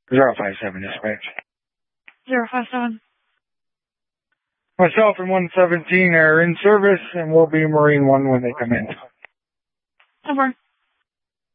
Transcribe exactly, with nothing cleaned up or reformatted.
Zero five seven dispatch. Zero five seven. Myself and one seventeen are in service, and we'll be Marine one when they come in. Over.